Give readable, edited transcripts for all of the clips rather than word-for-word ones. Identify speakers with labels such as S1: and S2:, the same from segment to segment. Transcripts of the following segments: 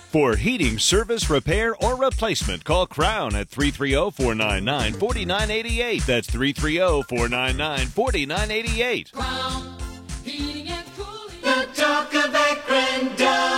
S1: For heating, service, repair, or replacement, call Crown at 330-499-4988. That's 330-499-4988.
S2: Crown Heating and Cooling.
S3: The talk of Akron,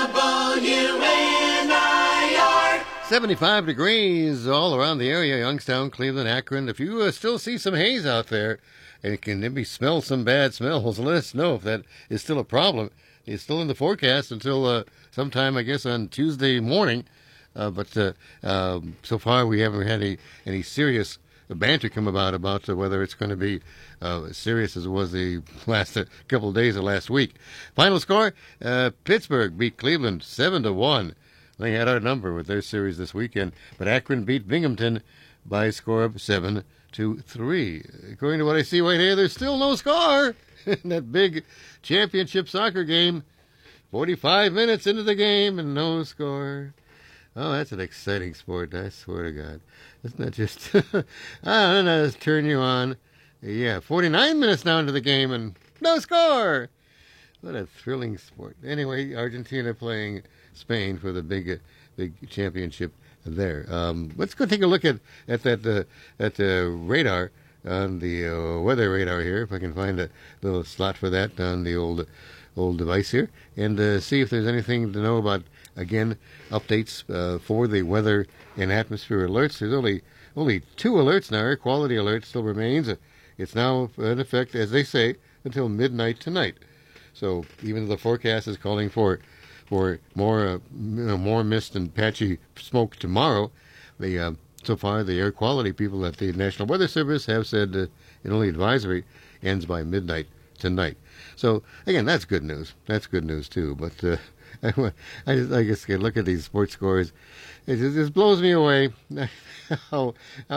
S3: WNIR.
S4: 75 degrees all around the area, Youngstown, Cleveland, Akron. If you still see some haze out there and can maybe smell some bad smells, let us know if that is still a problem. It's still in the forecast until sometime, I guess, on Tuesday morning. But so far we haven't had any serious banter come about whether it's going to be as serious as it was the last couple of days of last week. Final score, Pittsburgh beat Cleveland 7-1. They had our number with their series this weekend. But Akron beat Binghamton by a score of 7-3. According to what I see right here, there's still no score in that big championship soccer game. 45 minutes into the game and no score. Oh, that's an exciting sport, I swear to God. Isn't that just... I don't know, just turn you on. Yeah, 49 minutes now into the game and no score. What a thrilling sport. Anyway, Argentina playing Spain for the big championship there. Let's go take a look at the radar, on the weather radar here, if I can find a little slot for that on the old device here, and see if there's anything to know about, again, updates for the weather and atmosphere alerts. There's only 2 alerts now. Air quality alert still remains. It's now in effect, as they say, until midnight tonight. So even though the forecast is calling for more mist and patchy smoke tomorrow, so far the air quality people at the National Weather Service have said an only advisory ends by midnight tonight. So again, that's good news. That's good news too. But I guess look at these sports scores. It just blows me away how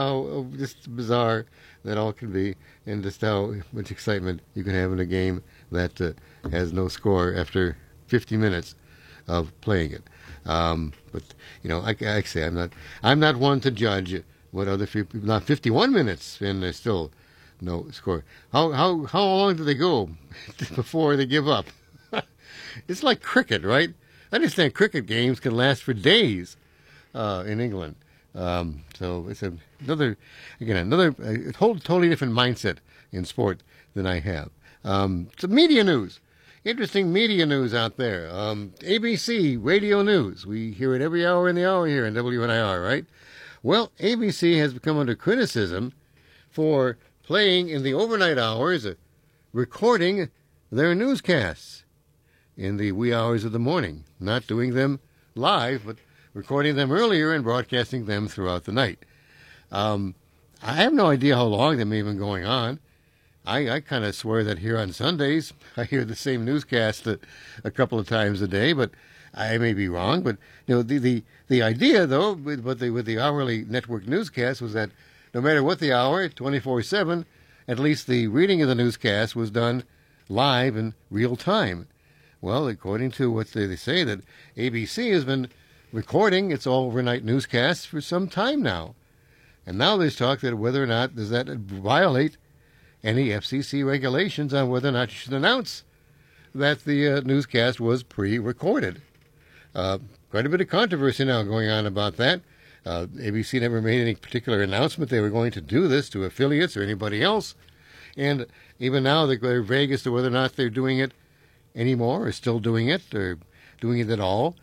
S4: just bizarre that all can be, and just how much excitement you can have in a game that has no score after 50 minutes of playing it. But I say I'm not one to judge what other people. Not 51 minutes and there's still no score. How long do they go before they give up? It's like cricket, right? I understand cricket games can last for days in England. So it's another whole totally different mindset in sport than I have. Some media news. Interesting media news out there. ABC Radio News. We hear it every hour in the hour here in WNIR, right? Well, ABC has become under criticism for playing in the overnight hours, recording their newscasts in the wee hours of the morning. Not doing them live, but recording them earlier and broadcasting them throughout the night. I have no idea how long they may have been going on. I kind of swear that here on Sundays, I hear the same newscast a couple of times a day, but I may be wrong. But the idea, though, with the hourly network newscast was that no matter what the hour, 24/7, at least the reading of the newscast was done live in real time. Well, according to what they say, that ABC has been recording its overnight newscasts for some time now. And now there's talk that whether or not does that violate any FCC regulations on whether or not you should announce that the newscast was pre-recorded. Quite a bit of controversy now going on about that. ABC never made any particular announcement they were going to do this to affiliates or anybody else. And even now they're vague as to whether or not they're doing it anymore or still doing it or doing it at all.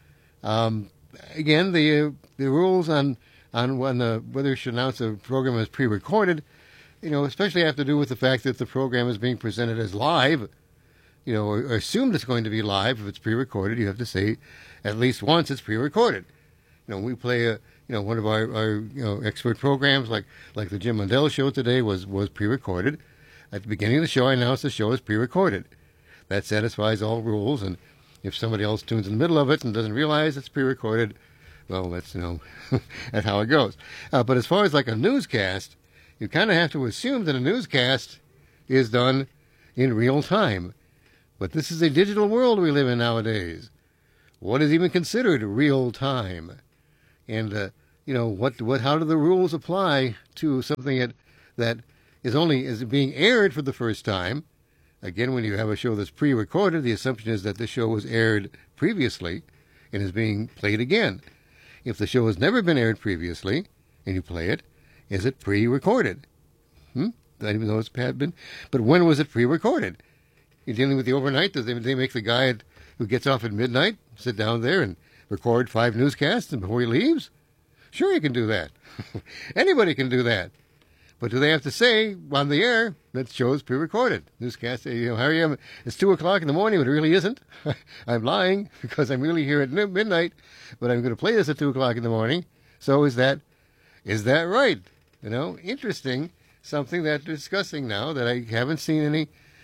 S4: Again, the rules on whether you should announce a program as pre-recorded, especially have to do with the fact that the program is being presented as live, or assumed it's going to be live. If it's pre-recorded, you have to say at least once it's pre-recorded. We play one of our expert programs like the Jim Mundell show today was pre-recorded. At the beginning of the show, I announced the show is pre-recorded. That satisfies all rules, and if somebody else tunes in the middle of it and doesn't realize it's pre-recorded, well, that's that's how it goes. But as far as like a newscast, you kind of have to assume that a newscast is done in real time. But this is a digital world we live in nowadays. What is even considered real time? And, how do the rules apply to something that is being aired for the first time? Again, when you have a show that's pre-recorded, the assumption is that the show was aired previously and is being played again. If the show has never been aired previously, and you play it, is it pre-recorded? I even know it's had been. But when was it pre-recorded? You're dealing with the overnight? Do they make the guy who gets off at midnight sit down there and record 5 newscasts before he leaves? Sure, you can do that. Anybody can do that. But do they have to say on the air that show is pre-recorded? Newscast, here I am. It's 2 o'clock in the morning, but it really isn't. I'm lying because I'm really here at midnight, but I'm going to play this at 2 o'clock in the morning. So is that right? Interesting. Something that they're discussing now that I haven't seen any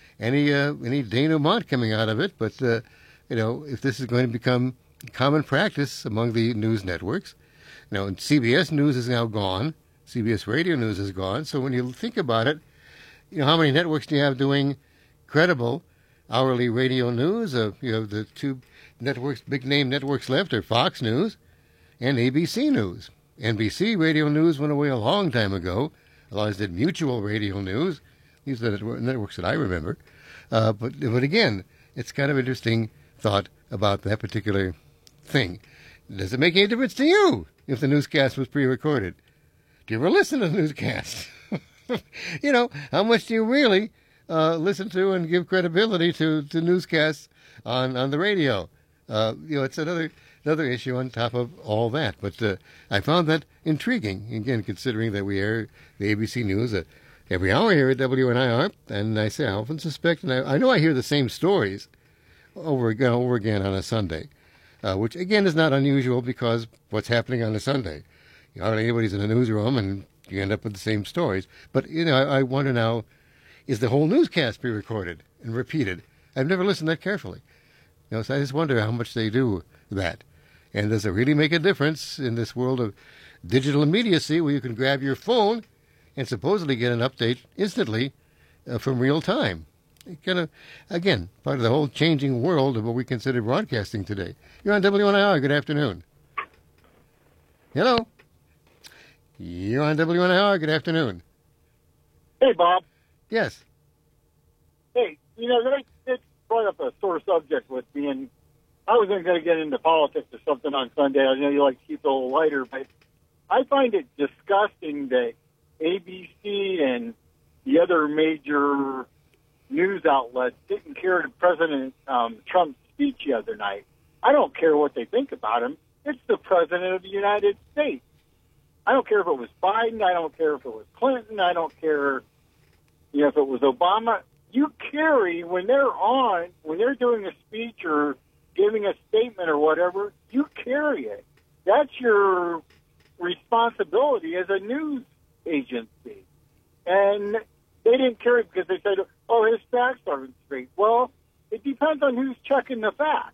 S4: denouement coming out of it. But if this is going to become common practice among the news networks, and CBS News is now gone. CBS Radio News is gone. So when you think about it, how many networks do you have doing credible hourly radio news? The 2 networks, big name networks left are Fox News and ABC News. NBC Radio News went away a long time ago. As did Mutual Radio News. These are the networks that I remember. But again, it's kind of interesting thought about that particular thing. Does it make any difference to you if the newscast was pre-recorded? Do you ever listen to the newscast? How much do you really listen to and give credibility to newscasts on the radio? It's another issue on top of all that. But I found that intriguing, again, considering that we air the ABC News every hour here at WNIR. And I often suspect, and I know I hear the same stories over again on a Sunday, which, again, is not unusual because what's happening on a Sunday? Hardly anybody's in a newsroom, and you end up with the same stories. But, I wonder now, is the whole newscast pre-recorded and repeated? I've never listened that carefully. So I just wonder how much they do that. And does it really make a difference in this world of digital immediacy where you can grab your phone and supposedly get an update instantly from real time? Kind of, again, part of the whole changing world of what we consider broadcasting today. You're on WNIR. Good afternoon. Hello. You're on WNIR. Good afternoon.
S5: Hey, Bob.
S4: Yes.
S5: Hey, it brought up a sore subject with me, and I wasn't going to get into politics or something on Sunday. I know you like to keep it a little lighter, but I find it disgusting that ABC and the other major news outlets didn't carry President Trump's speech the other night. I don't care what they think about him. It's the President of the United States. I don't care if it was Biden. I don't care if it was Clinton. I don't care if it was Obama. You carry, when they're doing a speech or giving a statement or whatever, you carry it. That's your responsibility as a news agency. And they didn't carry it because they said, his facts aren't straight. Well, it depends on who's checking the facts.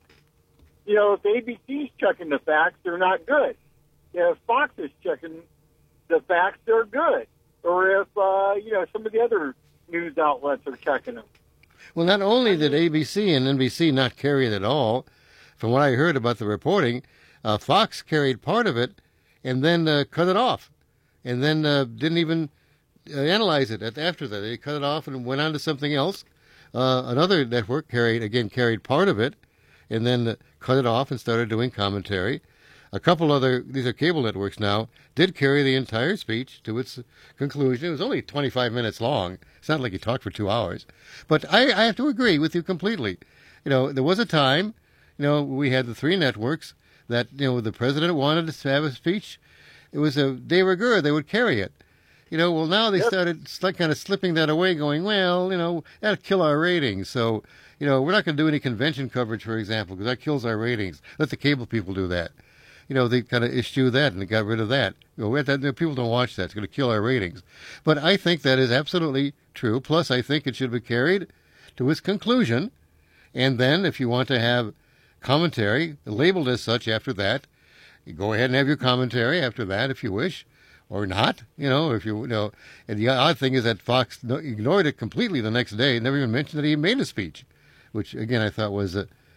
S5: If ABC's checking the facts, they're not good. If Fox is checking the facts, they're good. Or if, some of the other news outlets are checking them.
S4: Well, not only did ABC and NBC not carry it at all, from what I heard about the reporting, Fox carried part of it and then cut it off, and then didn't even analyze it after that. They cut it off and went on to something else. Another network carried part of it, and then cut it off and started doing commentary. A couple these are cable networks now, did carry the entire speech to its conclusion. It was only 25 minutes long. It's not like he talked for 2 hours. But I have to agree with you completely. There was a time, we had the 3 networks that, the president wanted to have a speech. It was a de rigueur. They would carry it. Well, now they started kind of slipping that away, going, well, that'll kill our ratings. So, we're not going to do any convention coverage, for example, because that kills our ratings. Let the cable people do that. They kind of eschewed that and they got rid of that. People don't watch that. It's going to kill our ratings. But I think that is absolutely true. Plus, I think it should be carried to its conclusion. And then, if you want to have commentary labeled as such after that, you go ahead and have your commentary after that if you wish, or not. If you And the odd thing is that Fox ignored it completely the next day, never even mentioned that he made a speech, which again I thought was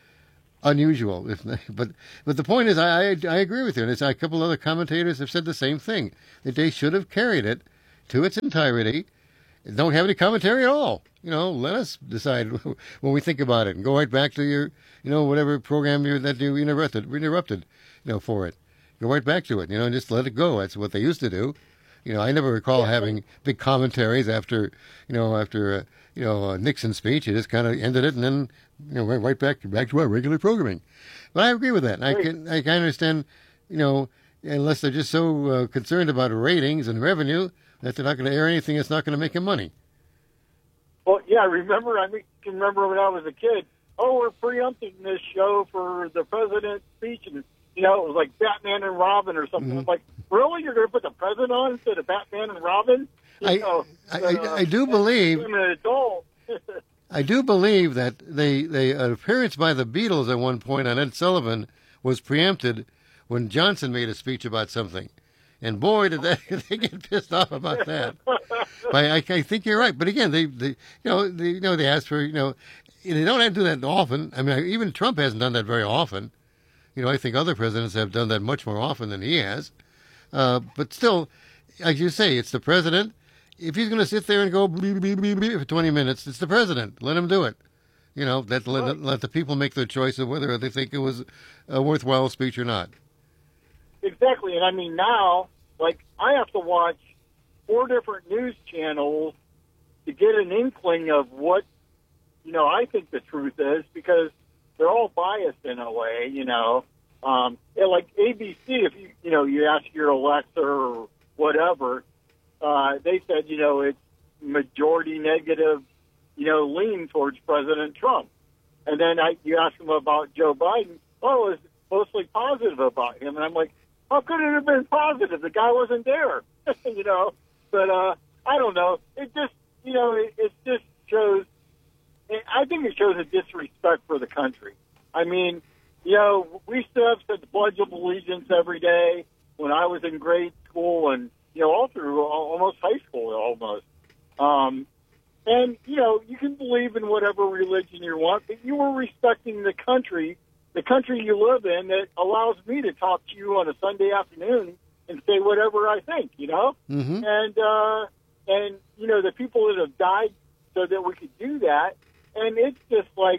S4: unusual. But the point is, I agree with you. And a couple other commentators have said the same thing, that they should have carried it to its entirety don't have any commentary at all. Let us decide when we think about it, and go right back to your, whatever program that you interrupted, for it. Go right back to it, and just let it go. That's what they used to do. I never recall having big commentaries after Nixon's speech. You just kind of ended it, and then went right back to our regular programming. But I agree with that. I can understand, unless they're just so concerned about ratings and revenue that they're not going to air anything that's not going to make them money.
S5: Well, yeah, I can remember when I was a kid. Oh, we're preempting this show for the president's speech, and it was like Batman and Robin or something. I'm like, really? You're going to put the president on instead of Batman and Robin?
S4: I do believe.
S5: I'm an adult.
S4: I do believe that an appearance by the Beatles at one point on Ed Sullivan was preempted when Johnson made a speech about something. And boy, did they get pissed off about that. But I think you're right. But again, they asked for, they don't have to do that often. I mean, even Trump hasn't done that very often. I think other presidents have done that much more often than he has. But still, like you say, it's the president. If he's going to sit there and go bleep, bleep, bleep, bleep for 20 minutes, it's the president. Let him do it. Let the people make their choice of whether they think it was a worthwhile speech or not.
S5: Exactly. And I mean, now, I have to watch 4 different news channels to get an inkling of what, I think the truth is, because they're all biased in a way, like ABC, if you ask your Alexa or whatever, they said, it's majority negative, lean towards President Trump. And then you ask them about Joe Biden, it's mostly positive about him. And I'm like, how could it have been positive? The guy wasn't there, But I don't know. It just, it just shows, I think it shows a disrespect for the country. I mean, we still have said the Pledge of Allegiance every day when I was in grade school and, all through almost high school almost. And, you can believe in whatever religion you want, but you were respecting the country you live in that allows me to talk to you on a Sunday afternoon and say whatever I think,
S4: Mm-hmm.
S5: And, the people that have died so that we could do that. And it's just like,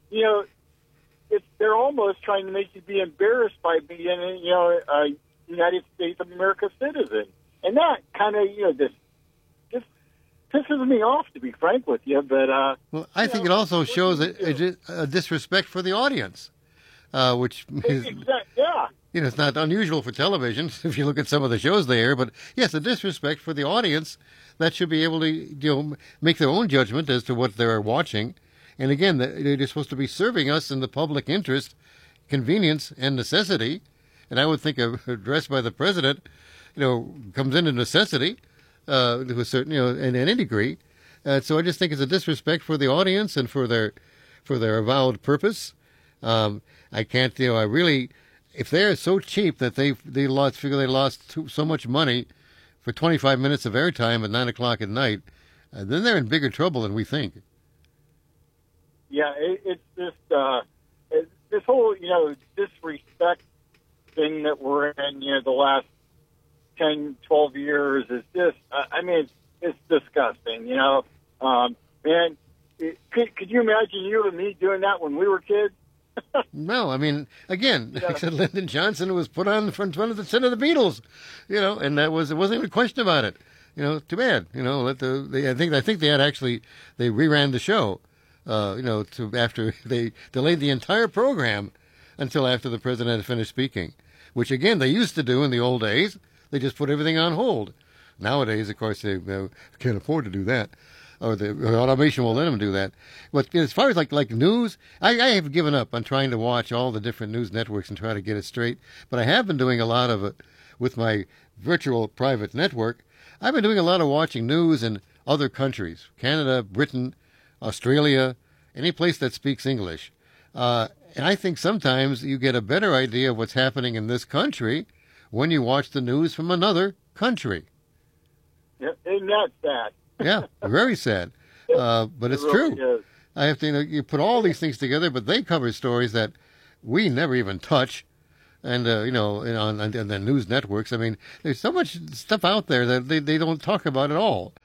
S5: they're almost trying to make you be embarrassed by being, a United States of America citizen. And that kind of, just pisses me off, to be frank with you. But
S4: well, I think it also shows a disrespect for the audience, which is,
S5: yeah.
S4: It's not unusual for television if you look at some of the shows they air. But yes, a disrespect for the audience that should be able to, make their own judgment as to what they're watching. And again, they're supposed to be serving us in the public interest, convenience, and necessity. And I would think a address by the president, comes into necessity to a certain, in any degree. So I just think it's a disrespect for the audience and for their avowed purpose. I can't, I really, if they're so cheap that they lost so much money for 25 minutes of airtime at 9 o'clock at night, then they're in bigger trouble than we think.
S5: Yeah, it's just this whole, disrespect thing that we're in, the last 10, 12 years is just, it's disgusting, Man, could you imagine you and me doing that when we were kids?
S4: No, again, like I said, Lyndon Johnson was put on the front of the set of the Beatles, and it wasn't even a question about it. Too bad. I think they reran the show. After they delayed the entire program until after the president had finished speaking, which again they used to do in the old days. They just put everything on hold. Nowadays, of course, they can't afford to do that, or the automation will let them do that. But as far as like news, I have given up on trying to watch all the different news networks and try to get it straight. But I have been doing a lot of it with my virtual private network. I've been doing a lot of watching news in other countries, Canada, Britain, Australia, any place that speaks English. And I think sometimes you get a better idea of what's happening in this country when you watch the news from another country.
S5: Yeah, isn't that sad?
S4: Yeah, very sad. But it's
S5: really
S4: true.
S5: Is.
S4: I have to, you put all these things together, but they cover stories that we never even touch. And, on the news networks, there's so much stuff out there that they don't talk about at all.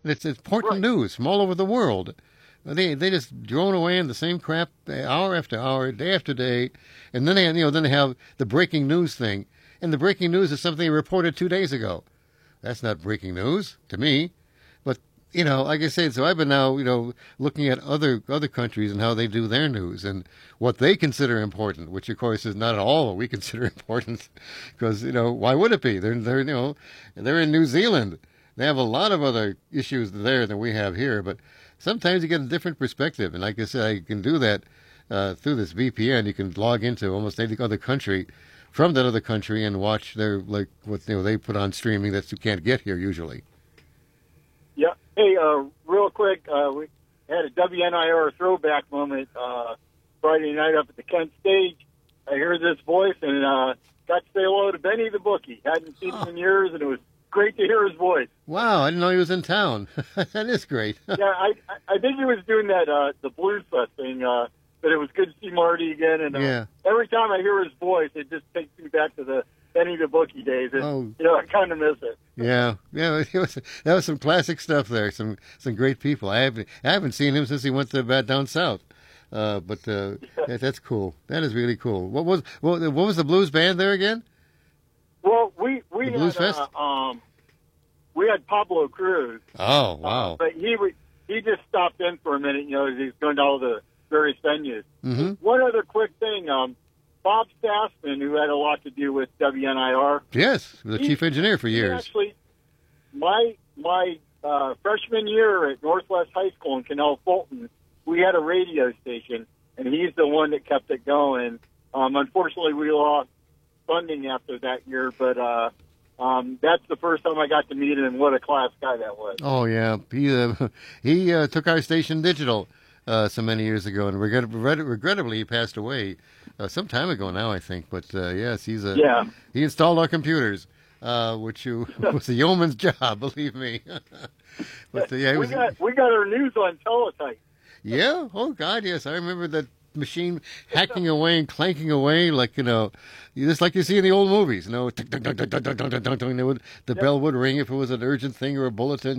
S4: It's important news from all over the world. They just drone away in the same crap hour after hour, day after day, and then they have the breaking news thing, and the breaking news is something they reported 2 days ago. That's not breaking news to me, but like I said, so I've been now looking at other countries and how they do their news and what they consider important, which of course is not at all what we consider important, because why would it be? They're in New Zealand. They have a lot of other issues there than we have here, but sometimes you get a different perspective. And like I said, I can do that through this VPN. You can log into almost any other country from that other country and watch what they put on streaming that you can't get here usually.
S5: Yeah. Hey, real quick, we had a WNIR throwback moment Friday night up at the Kent stage. I heard this voice and got to say hello to Benny the Bookie. Hadn't seen him in years, and it was great to hear his voice.
S4: Wow, I didn't know he was in town. That is great.
S5: Yeah, I think he was doing that the Blues Fest thing, but it was good to see Marty again. And every time I hear his voice, it just takes me back to the Benny the Bookie days. And, I kind of miss it.
S4: Yeah, that was some classic stuff there. Some great people. I haven't seen him since he went to down south. But that's cool. That is really cool. What was the blues band there again?
S5: Well, we
S4: Blues
S5: had
S4: Fest?
S5: We had Pablo Cruz.
S4: Oh, wow.
S5: But he just stopped in for a minute. As he's going to all the various venues.
S4: Mm-hmm.
S5: One other quick thing. Bob Stassman, who had a lot to do with WNIR.
S4: Yes, the chief engineer for years.
S5: Actually, my freshman year at Northwest High School in Canal Fulton, we had a radio station, and he's the one that kept it going. Unfortunately, we lost funding after that year, but that's the first time I got to meet him, and what a class guy that was.
S4: Oh, yeah. He took our station digital so many years ago, and regrettably he passed away some time ago now, I think. But, yes, he installed our computers, which was a yeoman's job, believe me. But, we
S5: got our news on teletype.
S4: Yeah? Oh, God, yes. I remember that machine hacking away and clanking away just like you see in the old movies. The bell would ring if it was an urgent thing or a bulletin.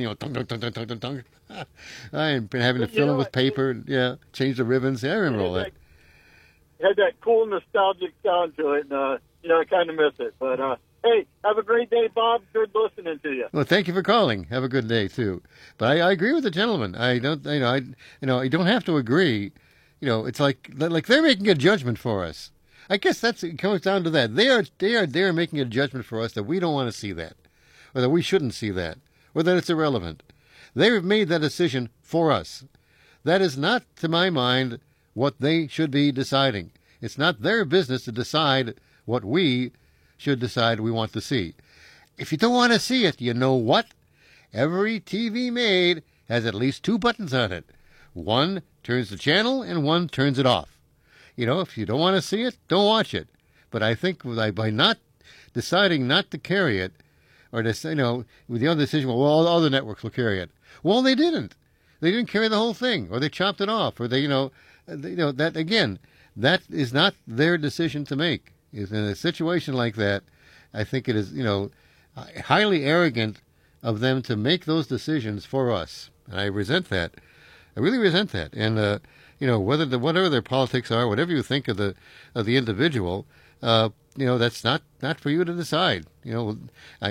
S4: I've been having to fill it with paper. Change the ribbons. I remember all that.
S5: It had that cool nostalgic sound to it, and I kind of miss it. But hey, have a great day, Bob. Good listening to you.
S4: Well, thank you for calling. Have a good day too. But I agree with the gentleman. I don't. You don't have to agree. It's like they're making a judgment for us. I guess it comes down to that. They are making a judgment for us that we don't want to see that, or that we shouldn't see that, or that it's irrelevant. They've made that decision for us. That is not, to my mind, what they should be deciding. It's not their business to decide what we should decide we want to see. If you don't want to see it, you know what? Every TV made has at least 2 buttons on it. One turns the channel and one turns it off. If you don't want to see it, don't watch it. But I think by not deciding not to carry it, or with the other decision, all other networks will carry it. Well, they didn't. They didn't carry the whole thing, or they chopped it off, or that again, that is not their decision to make. In a situation like that, I think it is highly arrogant of them to make those decisions for us, and I resent that. I really resent that. And whatever their politics are, whatever you think of the individual, that's not for you to decide. I'm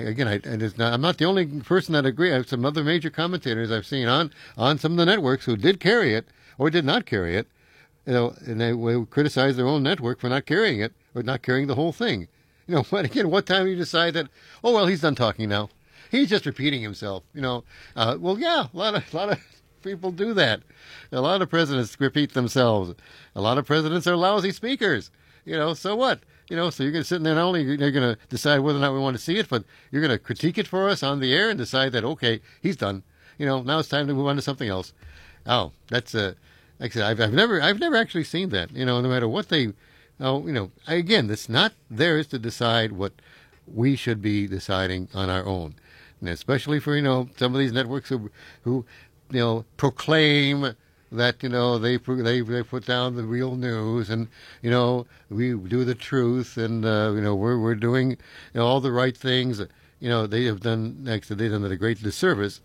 S4: not the only person that agree. I have some other major commentators I've seen on some of the networks who did carry it or did not carry it, and they will criticize their own network for not carrying it or not carrying the whole thing. But again, what time do you decide that? Oh well, he's done talking now. He's just repeating himself. Well, yeah, a lot of people do that. A lot of presidents repeat themselves. A lot of presidents are lousy speakers. So what? So you're going to sit in there, not only you're going to decide whether or not we want to see it, but you're going to critique it for us on the air and decide that, okay, he's done. Now it's time to move on to something else. Oh, that's like I said, I've never actually seen that. No matter what they, again, it's not theirs to decide what we should be deciding on our own, and especially for some of these networks who proclaim that they put down the real news, and we do the truth, and we're doing all the right things. They've done a great disservice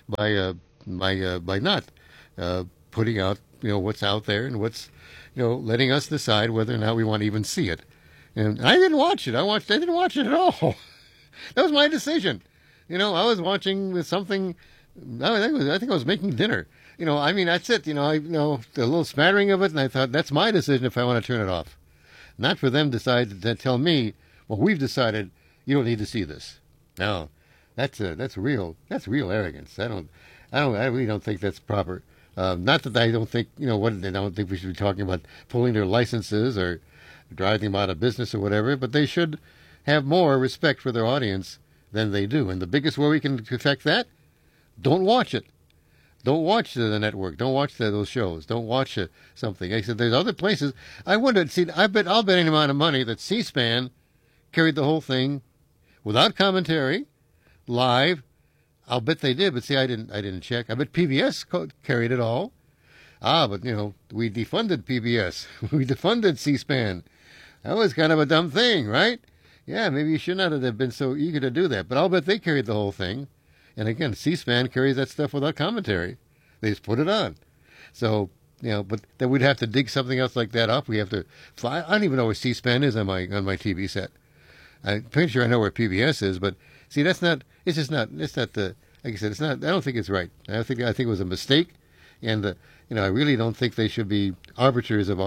S4: by not putting out what's out there and what's letting us decide whether or not we want to even see it. And I didn't watch it. I didn't watch it at all. That was my decision. I was watching something. I think I was making dinner. I mean, that's it. A little smattering of it, and I thought that's my decision if I want to turn it off. Not for them to decide to tell me, well, we've decided you don't need to see this. No, that's real arrogance. I really don't think that's proper. Not that I don't think I don't think we should be talking about pulling their licenses or driving them out of business or whatever. But they should have more respect for their audience than they do. And the biggest way we can affect that, don't watch it. Don't watch the network. Don't watch those shows. Don't watch something. I said there's other places. I wonder. See, I'll bet any amount of money that C-SPAN carried the whole thing without commentary, live. I'll bet they did, but see, I didn't check. I bet PBS carried it all. But we defunded PBS. We defunded C-SPAN. That was kind of a dumb thing, right? Yeah, maybe you should not have been so eager to do that. But I'll bet they carried the whole thing. And again, C-SPAN carries that stuff without commentary. They just put it on. So, but then we'd have to dig something else like that up. We have to fly. I don't even know where C-SPAN is on my TV set. I'm pretty sure I know where PBS is, but see, it's not the, like I said, it's not, I don't think it's right. I think it was a mistake. And, I really don't think they should be arbiters of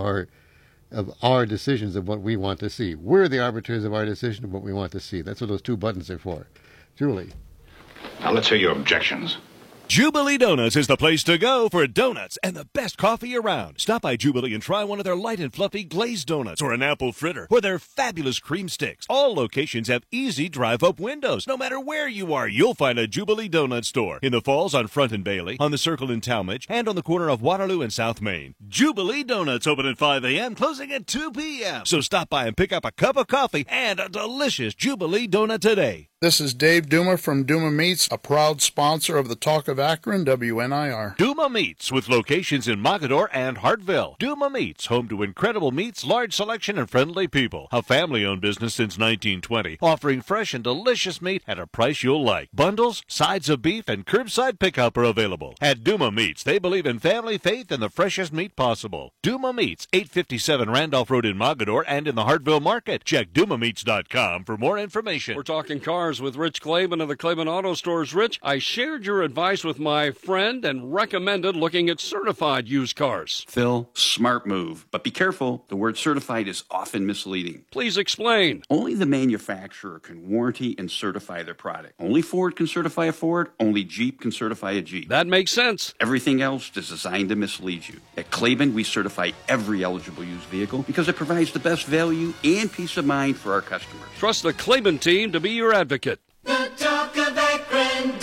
S4: our decisions of what we want to see. We're the arbiters of our decision of what we want to see. That's what those two buttons are for. Julie.
S6: Now let's hear your objections.
S1: Jubilee Donuts is the place to go for donuts and the best coffee around. Stop by Jubilee and try one of their light and fluffy glazed donuts or an apple fritter or their fabulous cream sticks. All locations have easy drive-up windows. No matter where you are, you'll find a Jubilee Donut store. In the Falls on Front and Bailey, on the Circle in Talmadge, and on the corner of Waterloo and South Main. Jubilee Donuts open at 5 a.m., closing at 2 p.m. So stop by and pick up a cup of coffee and a delicious Jubilee Donut today.
S7: This is Dave Duma from Duma Meats, a proud sponsor of the Talk of Akron, WNIR.
S1: Duma Meats, with locations in Mogador and Hartville. Duma Meats, home to incredible meats, large selection, and friendly people. A family-owned business since 1920, offering fresh and delicious meat at a price you'll like. Bundles, sides of beef, and curbside pickup are available. At Duma Meats, they believe in family, faith, and the freshest meat possible. Duma Meats, 857 Randolph Road in Mogador and in the Hartville Market. Check DumaMeats.com for more information.
S8: We're talking cars with Rich Claiborne of the Claiborne Auto Stores. Rich, I shared your advice with my friend and recommended looking at certified used cars.
S9: Phil, smart move. But be careful, the word certified is often misleading.
S8: Please explain.
S9: Only the manufacturer can warranty and certify their product. Only Ford can certify a Ford, only Jeep can certify a Jeep.
S8: That makes sense.
S9: Everything else is designed to mislead you. At Claiborne, we certify every eligible used vehicle because it provides the best value and peace of mind for our customers.
S8: Trust the Claiborne team to be your advocate.
S3: The Talk of Akron,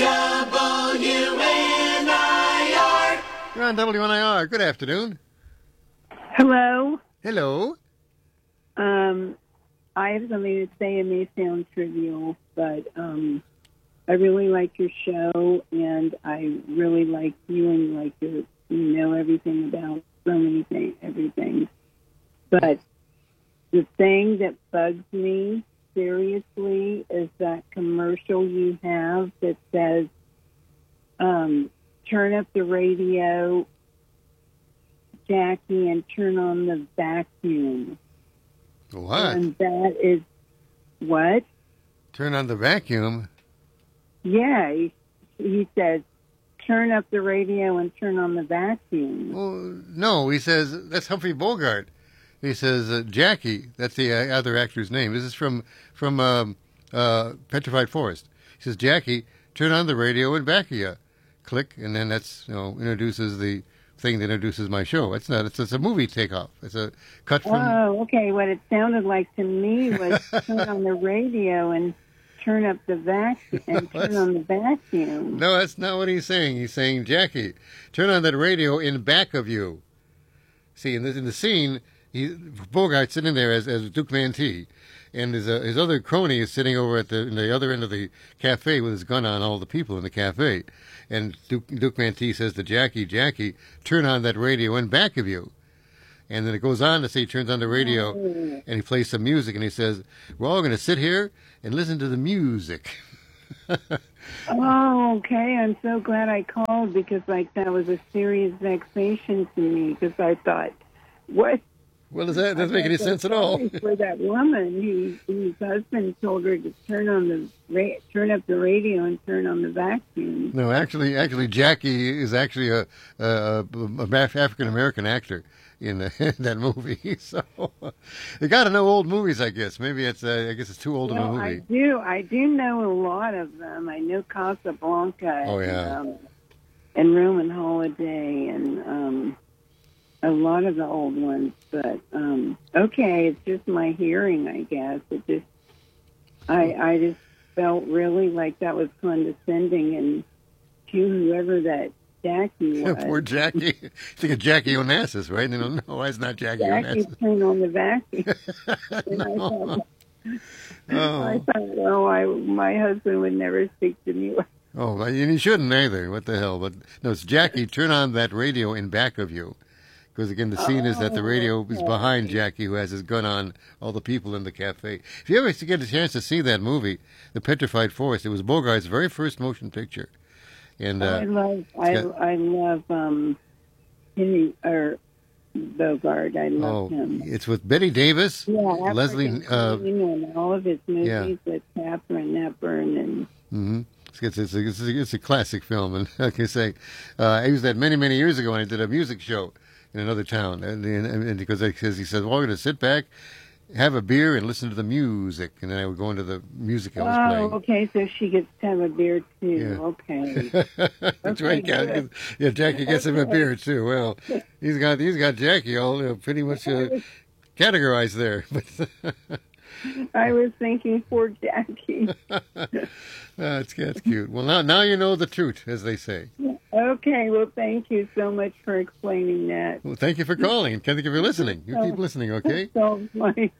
S3: WNIR.
S4: You're on WNIR. Good afternoon.
S10: Hello.
S4: Hello.
S10: I have something to say. It may sound trivial, but I really like your show, and I really like you, and like you know everything about so many things, everything. But the thing that bugs me seriously is that commercial you have that says, turn up the radio, Jackie, and turn on the vacuum.
S4: What?
S10: And that is what?
S4: Turn on the vacuum?
S10: Yeah, he says, turn up the radio and turn on the vacuum.
S4: Well, no, he says, that's Humphrey Bogart. He says, Jackie, that's the other actor's name. This is from Petrified Forest. He says, Jackie, turn on the radio and back of you. Click, and then that's, introduces the thing that introduces my show. It's a movie takeoff. It's a cut from...
S10: Oh, okay. What it sounded like to me was turn on the radio and turn up the vacuum and turn on the vacuum.
S4: No, that's not what he's saying. He's saying, Jackie, turn on that radio in back of you. See, in the scene... Bogart's sitting there as Duke Mantee, and his other crony is sitting over in the other end of the cafe with his gun on all the people in the cafe. And Duke Mantee says to Jackie, Jackie, turn on that radio in back of you. And then it goes on to say he turns on the radio, and he plays some music, and he says, we're all going to sit here and listen to the music.
S10: Oh, okay. I'm so glad I called because, like, that was a serious vexation to me because I thought, what?
S4: Well, that doesn't make any sense at all.
S10: For that woman, whose husband told her to turn up the radio and turn on the vacuum.
S4: No, actually, Jackie is actually a African American actor in that movie. So you got to know old movies, I guess. Maybe it's it's too old of a movie.
S10: I do know a lot of them. I know Casablanca.
S4: Oh yeah.
S10: And Roman Holiday and a lot of the old ones. But okay, it's just my hearing, I guess. I just felt really like that was condescending and to whoever that Jackie was.
S4: Poor Jackie. Think of Jackie Onassis, right? No, it's not Jackie
S10: Jackie
S4: Onassis.
S10: turned on the vacuum. I thought, well, my husband would never speak to me.
S4: Oh, and you shouldn't either. What the hell? But no, it's Jackie. Turn on that radio in back of you. Because, again, the scene is that the radio is behind Jackie, who has his gun on all the people in the cafe. If you ever get a chance to see that movie, The Petrified Forest, it was Bogart's very first motion picture. And
S10: I love Henry or Bogart. I love him.
S4: It's with Betty Davis, Leslie,
S10: and all of his movies with Katharine Hepburn and.
S4: Mm-hmm. It's a classic film, and like I say, I used that many years ago when I did a music show in another town, and because he said, "Well, we're going to sit back, have a beer, and listen to the music," and then I would go into the music I was playing.
S10: Oh, okay, so she gets to have a beer too.
S4: Yeah.
S10: Okay,
S4: that's right, Cal. Yeah, Jackie gets him a beer too. Well, he's got Jackie all pretty much categorized there, but.
S10: I was thinking poor Jackie.
S4: That's cute. Well, now you know the truth, as they say.
S10: Okay, well, thank you so much for explaining that.
S4: Well, thank you for calling, and thank you for listening. You keep listening, okay?
S10: Solves my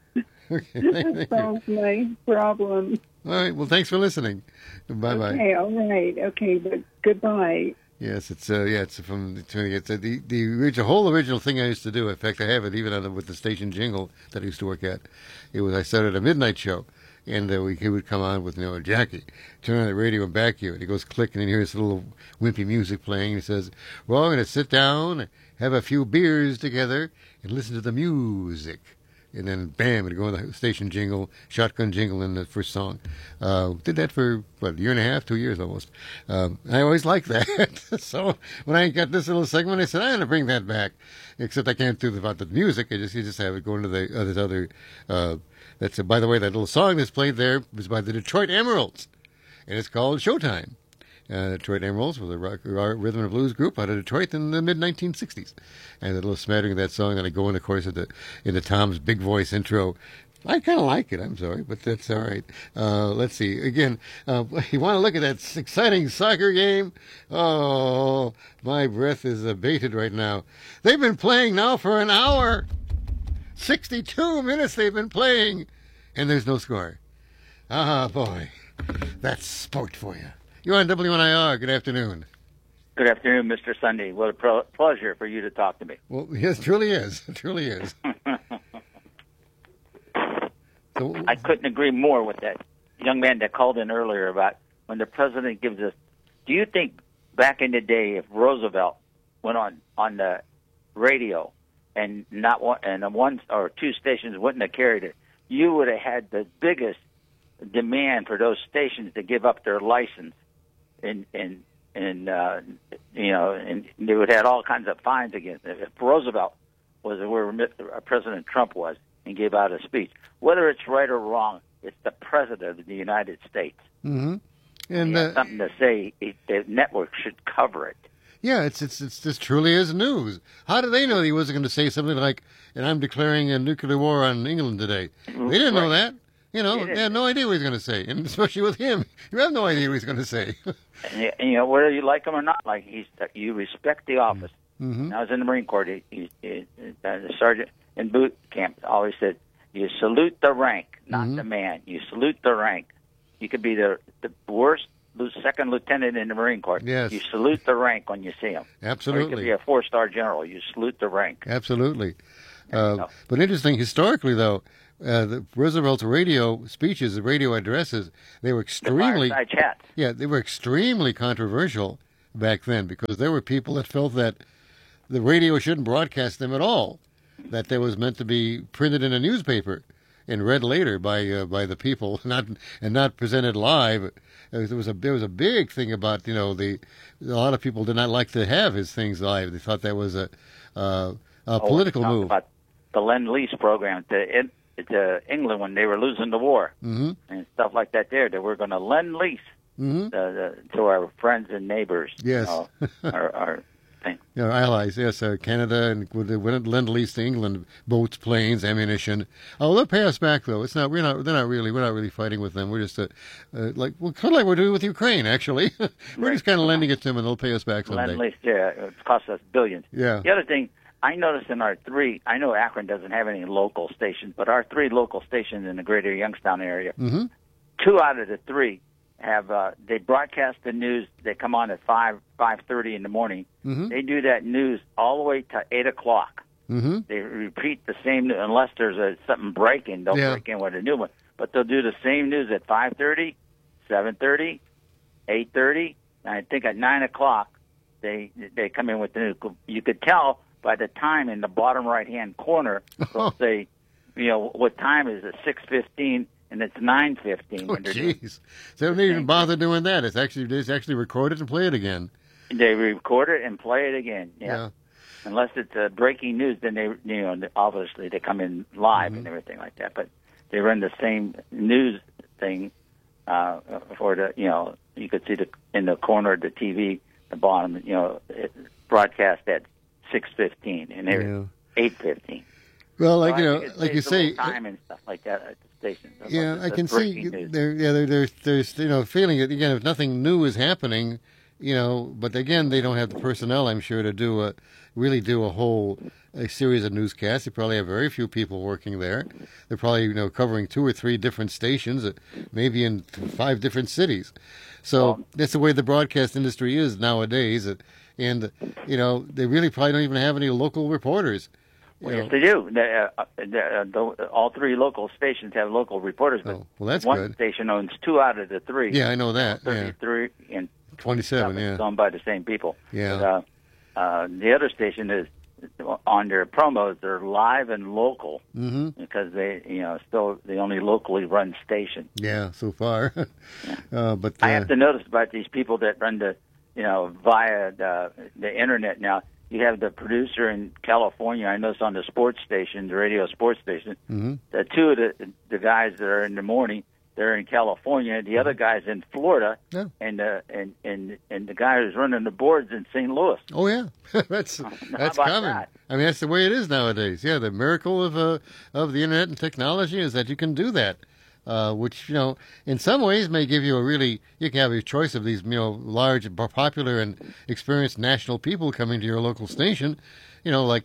S10: problem.
S4: All right. Well, thanks for listening. Bye-bye.
S10: Okay. All right. Okay. But goodbye.
S4: Yes, it's from the whole original thing I used to do. In fact, I have it even with the station jingle that I used to work at. I started a midnight show, and he would come on with Jackie, turn on the radio and back you, and he goes click, and then you hear this little wimpy music playing. He says, "Well, I'm going to sit down, have a few beers together, and listen to the music." And then, bam, it'd go on the station jingle, shotgun jingle in the first song. Did that for, a year and a half, 2 years almost. I always liked that. So when I got this little segment, I said, I'm going to bring that back. Except I can't do about the music. You just have it go into this other, by the way, that little song that's played there was by the Detroit Emeralds. And it's called Showtime. Detroit Emeralds was a rhythm and blues group out of Detroit in the mid-1960s. And a little smattering of that song that I go in, of course, into Tom's big voice intro. I kind of like it, I'm sorry, but that's all right. Let's see. Again, you want to look at that exciting soccer game? Oh, my breath is abated right now. They've been playing now for an hour. 62 minutes they've been playing, and there's no score. Ah, boy. That's sport for you. You're on WNIR. Good afternoon.
S11: Good afternoon, Mr. Sunday. What a pleasure for you to talk to me.
S4: Well, yes, it truly is. It truly is.
S11: I couldn't agree more with that young man that called in earlier about when the president gives us. Do you think back in the day, if Roosevelt went on the radio and one or two stations wouldn't have carried it, you would have had the biggest demand for those stations to give up their license, and they would have had all kinds of fines against it. If Roosevelt was where President Trump was and gave out a speech, whether it's right or wrong, it's the president of the United States.
S4: Mm-hmm.
S11: And he has something to say. The network should cover it.
S4: Yeah, it's this truly is news. How did they know he wasn't going to say something like, "And I'm declaring a nuclear war on England today"? They didn't know that. They had no idea what he was going to say, and especially with him, you have no idea what he's going to say.
S11: And, whether you like him or not, you respect the office.
S4: Mm-hmm.
S11: When I was in the Marine Corps, the sergeant in boot camp always said, "You salute the rank, not the man. You salute the rank." You could be the worst second lieutenant in the Marine Corps.
S4: Yes.
S11: You salute the rank when you see him.
S4: Absolutely.
S11: Or you could be a 4-star general. You salute the rank.
S4: Absolutely. But interesting, historically, though, Roosevelt's radio speeches, the radio addresses, they were extremely
S11: the fireside chat.
S4: Yeah, they were extremely controversial back then because there were people that felt that the radio shouldn't broadcast them at all, that they was meant to be printed in a newspaper and read later by the people, not presented live. There was a big thing about a lot of people did not like to have his things live. They thought that was a political move.
S11: About the Lend-Lease program to England when they were losing the war and stuff like that. They were going to lend lease to our friends and neighbors.
S4: Yes,
S11: our thing.
S4: Our allies. Yes, Canada and would lend lease to England boats, planes, ammunition. Oh, they'll pay us back though. It's not. We're not really fighting with them. We're just kind of like we're doing with Ukraine. Actually, we're just kind of lending it to them, and they'll pay us back someday.
S11: Lend lease, yeah, it costs us billions.
S4: Yeah.
S11: The other thing I noticed in our three, I know Akron doesn't have any local stations, but our three local stations in the greater Youngstown area, 2 out of the 3 have they broadcast the news. They come on at 5:30 in the morning. They do that news all the way to 8 o'clock. They repeat the same news unless there's something breaking. They'll break in with a new one, but they'll do the same news at 5:30, 7:30, 8:30, and I think at 9 o'clock they come in with the news. You could tell by the time in the bottom right-hand corner, they'll say, what time is it? 6:15, and it's 9:15.
S4: Oh, jeez! So they don't even bother doing that. It's actually record it and play it again.
S11: They record it and play it again. Yeah. Unless it's breaking news, then they, obviously they come in live and everything like that. But they run the same news thing for the, you could see in the corner of the TV, the bottom, it broadcast at 6:15 and 8:15.
S4: Well,
S11: like
S4: you say,
S11: time and stuff like that at the station.
S4: Yeah, I can see there's feeling it again. If nothing new is happening, but again, they don't have the personnel, I'm sure, to do a series of newscasts. They probably have very few people working there. They're probably covering 2 or 3 different stations, maybe in 5 different cities. So that's the way the broadcast industry is nowadays. And, they really probably don't even have any local reporters.
S11: Yes, they do. All 3 local stations have local reporters, but
S4: that's
S11: one
S4: good.
S11: Station owns 2 out of the 3.
S4: Yeah, I know that.
S11: 33 and
S4: 27,
S11: It's owned by the same people.
S4: Yeah.
S11: But, the other station is, on their promos, they're live and local because they, still the only locally run station.
S4: Yeah, so far. But
S11: I have to notice about these people that run the, via the internet now. You have the producer in California. I noticed on the sports station, the radio sports station, the 2 of the guys that are in the morning, they're in California. The other guy's in Florida, and the guy who's running the board's in St. Louis.
S4: Oh yeah, that's common.
S11: That?
S4: I mean, that's the way it is nowadays. Yeah, the miracle of the internet and technology is that you can do that. Which, in some ways may give you you can have a choice of these, large, popular and experienced national people coming to your local station, like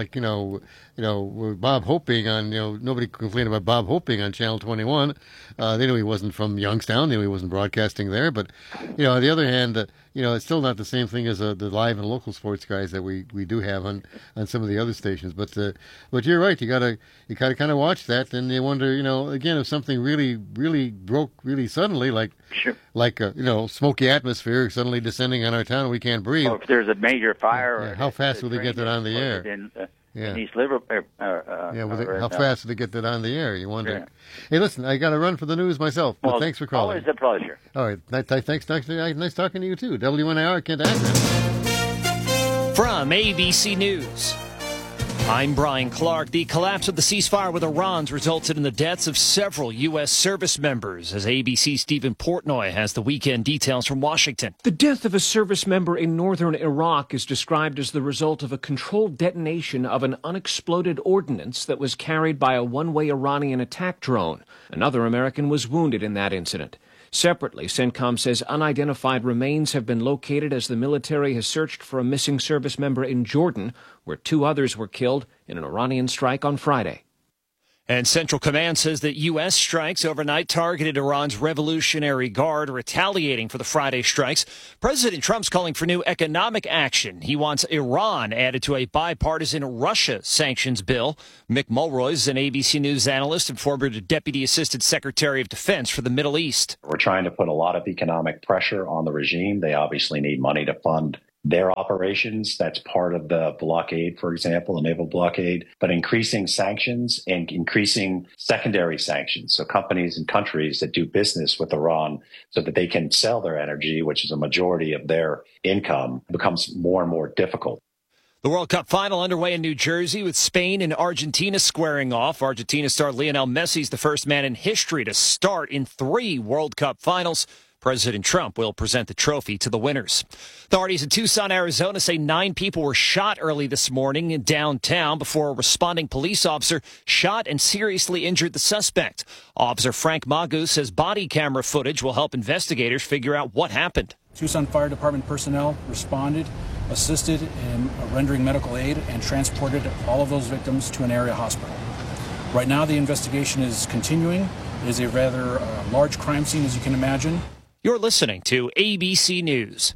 S4: Bob Hope being on, nobody complained about Bob Hope being on Channel 21. They knew he wasn't from Youngstown. They knew he wasn't broadcasting there. But, on the other hand, it's still not the same thing as the live and local sports guys that we do have on some of the other stations. But you're right. You gotta kind of watch that, and you wonder, again, if something really broke really suddenly, like smoky atmosphere suddenly descending on our town and we can't breathe.
S11: Or if there's a major fire.
S4: How fast will they get that on the air?
S11: In East Liverpool.
S4: How fast do they get that on the air? You wonder. Sure. Hey, listen, I got to run for the news myself, but thanks for calling.
S11: Always a pleasure.
S4: All right, thanks. Nice talking to you, too. WNIR, Kent Akron.
S12: From ABC News, I'm Brian Clark. The collapse of the ceasefire with Iran's resulted in the deaths of several U.S. service members, as ABC's Stephen Portnoy has the weekend details from Washington.
S13: The death of a service member in northern Iraq is described as the result of a controlled detonation of an unexploded ordnance that was carried by a one-way Iranian attack drone. Another American was wounded in that incident. Separately, CENTCOM says unidentified remains have been located as the military has searched for a missing service member in Jordan, where 2 others were killed in an Iranian strike on Friday.
S12: And Central Command says that U.S. strikes overnight targeted Iran's Revolutionary Guard, retaliating for the Friday strikes. President Trump's calling for new economic action. He wants Iran added to a bipartisan Russia sanctions bill. Mick Mulroy is an ABC News analyst and former Deputy Assistant Secretary of Defense for the Middle East.
S14: We're trying to put a lot of economic pressure on the regime. They obviously need money to fund their operations. That's part of the blockade, for example, the naval blockade, but increasing sanctions and increasing secondary sanctions. So companies and countries that do business with Iran so that they can sell their energy, which is a majority of their income, becomes more and more difficult.
S12: The World Cup final underway in New Jersey with Spain and Argentina squaring off. Argentina star Lionel Messi is the first man in history to start in 3 World Cup finals. President Trump will present the trophy to the winners. Authorities in Tucson, Arizona say 9 people were shot early this morning in downtown before a responding police officer shot and seriously injured the suspect. Officer Frank Magu says body camera footage will help investigators figure out what happened.
S15: Tucson Fire Department personnel responded, assisted in rendering medical aid, and transported all of those victims to an area hospital. Right now, the investigation is continuing. It is a rather large crime scene, as you can imagine.
S12: You're listening to ABC News.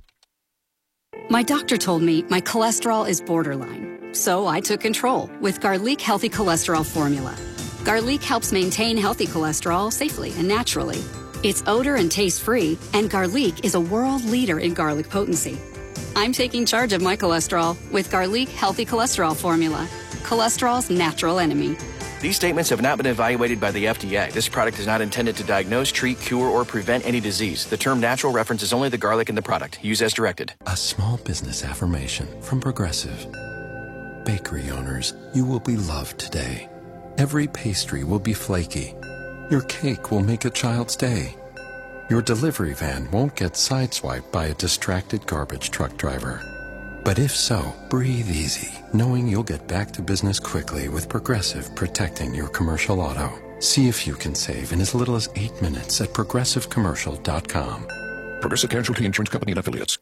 S16: My doctor told me my cholesterol is borderline, so I took control with Garlic Healthy Cholesterol Formula. Garlic helps maintain healthy cholesterol safely and naturally. It's odor and taste-free, and Garlic is a world leader in garlic potency. I'm taking charge of my cholesterol with Garlic Healthy Cholesterol Formula, cholesterol's natural enemy.
S17: These statements have not been evaluated by the FDA. This product is not intended to diagnose, treat, cure, or prevent any disease. The term natural references only the garlic in the product. Use as directed.
S18: A small business affirmation from Progressive. Bakery owners, you will be loved today. Every pastry will be flaky. Your cake will make a child's day. Your delivery van won't get sideswiped by a distracted garbage truck driver. But if so, breathe easy, knowing you'll get back to business quickly with Progressive protecting your commercial auto. See if you can save in as little as 8 minutes at progressivecommercial.com.
S19: Progressive Casualty Insurance Company and Affiliates.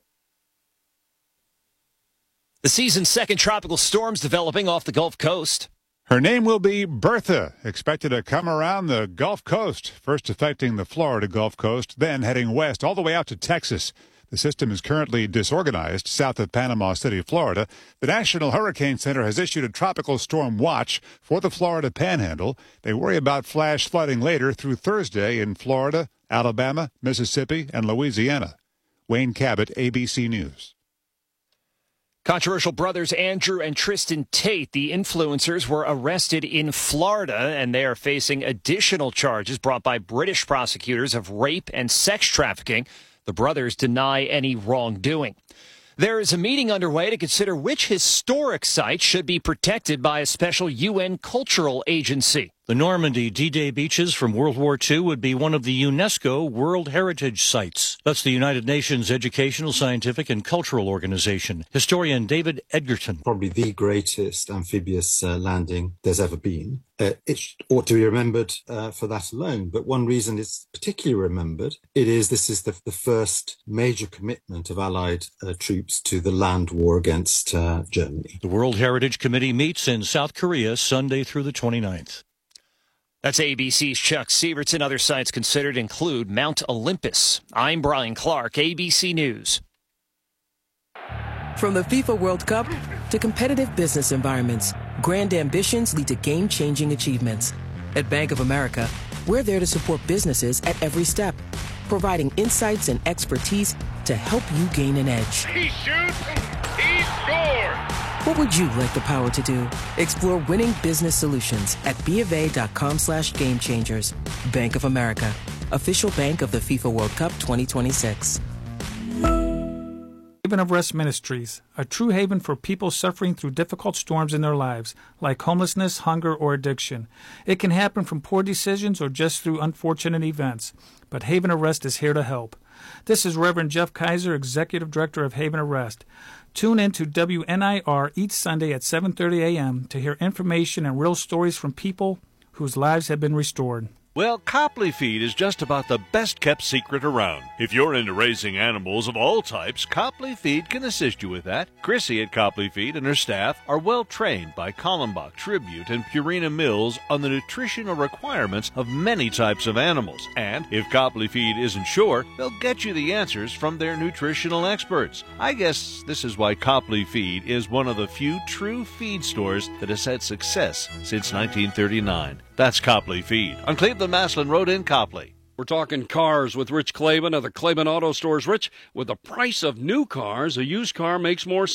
S12: The season's second tropical storm's developing off the Gulf Coast.
S20: Her name will be Bertha, expected to come around the Gulf Coast, first affecting the Florida Gulf Coast, then heading west all the way out to Texas. The system is currently disorganized south of Panama City, Florida. The National Hurricane Center has issued a tropical storm watch for the Florida Panhandle. They worry about flash flooding later through Thursday in Florida, Alabama, Mississippi, and Louisiana. Wayne Cabot, ABC News.
S12: Controversial brothers Andrew and Tristan Tate, the influencers, were arrested in Florida, and they are facing additional charges brought by British prosecutors of rape and sex trafficking. The brothers deny any wrongdoing. There is a meeting underway to consider which historic sites should be protected by a special UN cultural agency.
S21: The Normandy D-Day beaches from World War II would be one of the UNESCO World Heritage Sites. That's the United Nations Educational, Scientific, and Cultural Organization. Historian David Edgerton.
S22: Probably the greatest amphibious landing there's ever been. It ought to be remembered for that alone, but one reason it's particularly remembered, this is the first major commitment of Allied troops to the land war against Germany.
S21: The World Heritage Committee meets in South Korea Sunday through the 29th.
S12: That's ABC's Chuck Sievertson. Other sites considered include Mount Olympus. I'm Brian Clark, ABC News.
S23: From the FIFA World Cup to competitive business environments, grand ambitions lead to game-changing achievements. At Bank of America, we're there to support businesses at every step, providing insights and expertise to help you gain an edge.
S24: He shoots, he scores!
S23: What would you like the power to do? Explore winning business solutions at BofA.com/gamechangers. Bank of America, official bank of the FIFA World Cup 2026.
S25: Haven of Rest Ministries, a true haven for people suffering through difficult storms in their lives, like homelessness, hunger, or addiction. It can happen from poor decisions or just through unfortunate events, but Haven of Rest is here to help. This is Reverend Jeff Kaiser, Executive Director of Haven of Rest. Tune in to WNIR each Sunday at 7:30 a.m. to hear information and real stories from people whose lives have been restored.
S1: Well, Copley Feed is just about the best-kept secret around. If you're into raising animals of all types, Copley Feed can assist you with that. Chrissy at Copley Feed and her staff are well-trained by Kallenbach, Tribute, and Purina Mills on the nutritional requirements of many types of animals. And if Copley Feed isn't sure, they'll get you the answers from their nutritional experts. I guess this is why Copley Feed is one of the few true feed stores that has had success since 1939. That's Copley Feed on Cleveland-Maslin Road in Copley.
S8: We're talking cars with Rich Klaban of the Klaban Auto Stores. Rich, with the price of new cars, a used car makes more sense.